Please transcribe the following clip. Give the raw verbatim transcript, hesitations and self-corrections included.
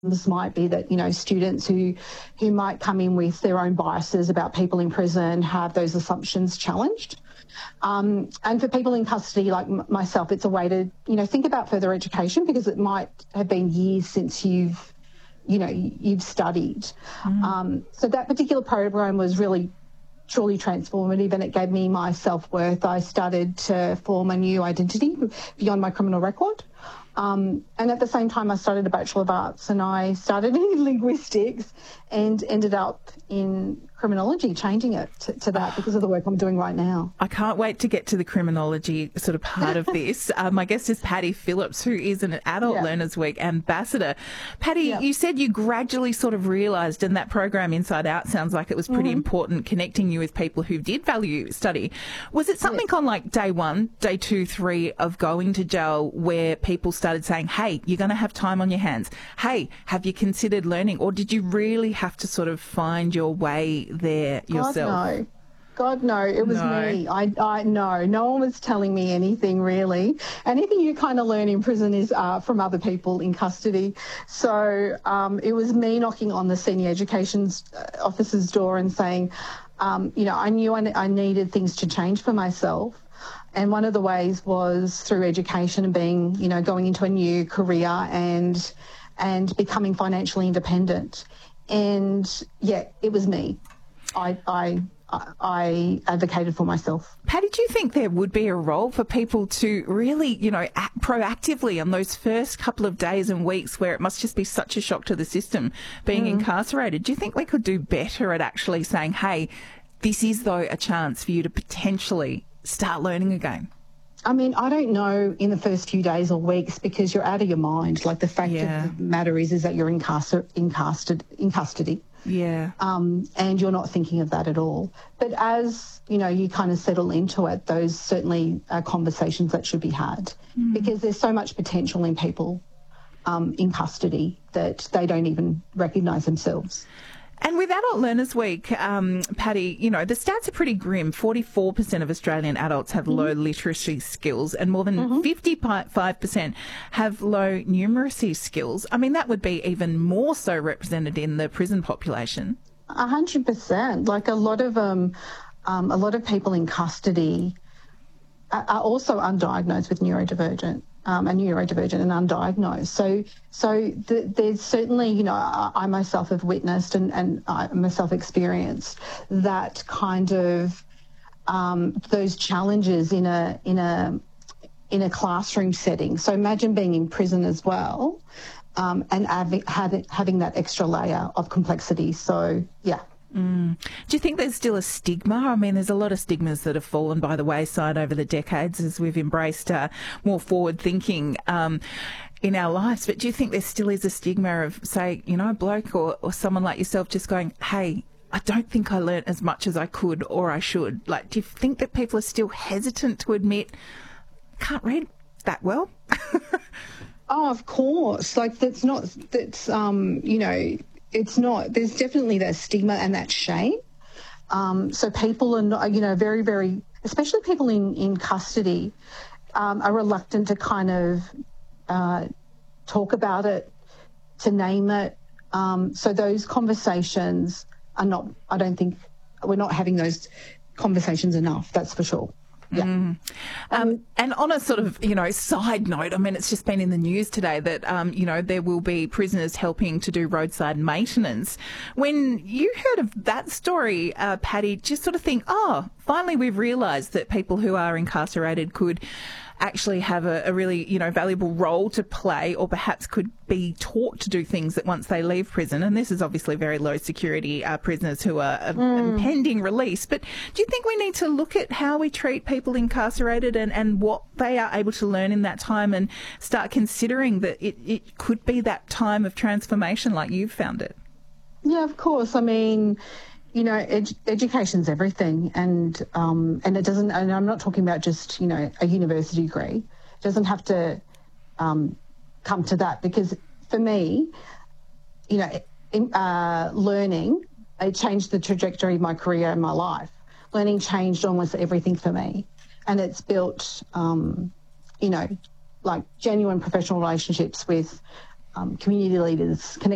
This might be that, you know, students who who might come in with their own biases about people in prison have those assumptions challenged. Um, and for people in custody like m- myself, it's a way to, you know, think about further education, because it might have been years since you've, you know, you've studied. Mm. Um, so that particular program was really truly transformative, and it gave me my self-worth. I started to form a new identity beyond my criminal record. Um, and at the same time, I started a Bachelor of Arts, and I started in linguistics and ended up in criminology, changing it to, to that because of the work I'm doing right now. I can't wait to get to the criminology sort of part of this. Uh, my guest is Paddy Phillips, who is an Adult yeah. Learners Week ambassador. Paddy, yeah. you said you gradually sort of realised, and that program Inside Out sounds like it was pretty mm-hmm. important, connecting you with people who did value study. Was it something yeah. on like day one, day two, three of going to jail where people started saying, hey, you're going to have time on your hands. Hey, have you considered learning? Or did you really have to sort of find your way there yourself? God, no. God, no. It was no. me. I, I, no, no one was telling me anything, really. Anything you kind of learn in prison is uh, from other people in custody. So um, it was me knocking on the senior education officer's door and saying, um, you know, I knew I, I needed things to change for myself. And one of the ways was through education and being, you know, going into a new career and and becoming financially independent. And yeah, it was me. I I I advocated for myself. Paddy, do you think there would be a role for people to really, you know, act proactively on those first couple of days and weeks where it must just be such a shock to the system being mm. incarcerated? Do you think we could do better at actually saying, hey, this is, though, a chance for you to potentially start learning again? I mean, I don't know in the first few days or weeks, because you're out of your mind. Like, the fact yeah. of the matter is, is that you're in, custody, in, custody, in custody. Yeah. Um, and you're not thinking of that at all. But as, you know, you kind of settle into it, those certainly are conversations that should be had, mm. because there's so much potential in people um, in custody that they don't even recognise themselves. And with Adult Learners Week, um, Paddy, you know, the stats are pretty grim. forty-four percent of Australian adults have mm-hmm. low literacy skills, and more than mm-hmm. fifty-five percent have low numeracy skills. I mean, that would be even more so represented in the prison population. A hundred percent. Like, a lot of um, um, a lot of people in custody are, are also undiagnosed with neurodivergent. Um, and neurodivergent and undiagnosed. So, so the, there's certainly, you know, I, I myself have witnessed and, and I myself experienced that kind of um, those challenges in a in a in a classroom setting. So imagine being in prison as well, um, and having, having that extra layer of complexity. So, yeah. Mm. Do you think there's still a stigma? I mean, there's a lot of stigmas that have fallen by the wayside over the decades as we've embraced uh, more forward thinking um, in our lives. But do you think there still is a stigma of, say, you know, a bloke or, or someone like yourself just going, hey, I don't think I learnt as much as I could or I should? Like, do you think that people are still hesitant to admit, can't read that well? Oh, of course. Like, that's not, that's, um, you know, it's not, there's definitely that stigma and that shame. Um, so people are not, you know, very, very, especially people in, in custody, um, are reluctant to kind of uh, talk about it, to name it. Um, so those conversations are not, I don't think, we're not having those conversations enough, that's for sure. Yeah. Mm. Um, and on a sort of, you know, side note, I mean, it's just been in the news today that, um, you know, there will be prisoners helping to do roadside maintenance. When you heard of that story, uh, Paddy, just sort of think, oh, finally we've realised that people who are incarcerated could actually have a, a really, you know, valuable role to play, or perhaps could be taught to do things that once they leave prison. And this is obviously very low security uh, prisoners who are uh, mm. impending release. But do you think we need to look at how we treat people incarcerated and, and what they are able to learn in that time, and start considering that it, it could be that time of transformation like you've found it? Yeah, of course. I mean, you know, ed- education's everything, and um, and it doesn't. And I'm not talking about just, you know, a university degree. It doesn't have to um, come to that, because for me, you know, in, uh, learning, it changed the trajectory of my career and my life. Learning changed almost everything for me, and it's built, um, you know, like genuine professional relationships with um, community leaders, connect